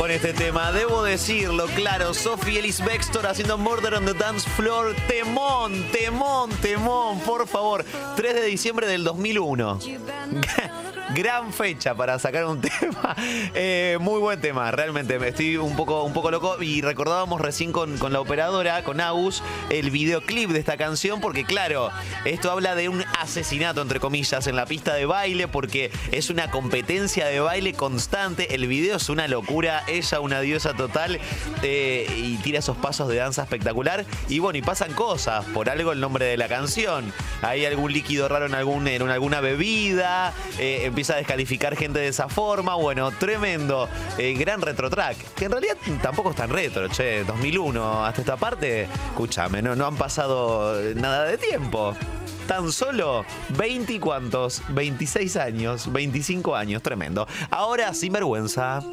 con este tema, debo decirlo, claro, Sophie Ellis Bextor haciendo Murder on the Dance Floor, temón, temón, temón, por favor, 3 de diciembre del 2001. Gran fecha para sacar un tema. Muy buen tema, realmente. Estoy un poco loco. Y recordábamos recién con la operadora, con Agus, el videoclip de esta canción. Porque claro, esto habla de un asesinato, entre comillas, en la pista de baile. Porque es una competencia de baile constante. El video es una locura. Ella una diosa total. Y tira esos pasos de danza espectacular. Y bueno, y pasan cosas. Por algo el nombre de la canción. Hay algún líquido raro en alguna bebida. Empieza a descalificar gente de esa forma. Bueno, tremendo. Gran retrotrack. Que en realidad tampoco es tan retro, che. 2001 hasta esta parte. Escúchame, no han pasado nada de tiempo. Tan solo 20 y cuantos, 26 años, 25 años. Tremendo. Ahora, Sinvergüenza.